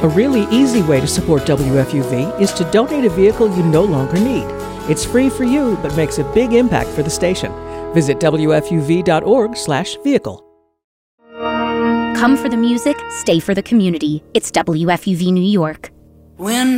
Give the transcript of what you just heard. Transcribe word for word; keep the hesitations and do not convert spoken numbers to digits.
A really easy way to support W F U V is to donate a vehicle you no longer need. It's free for you, but makes a big impact for the station. Visit W F U V dot org slash vehicle. Come for the music, stay for the community. It's W F U V New York. When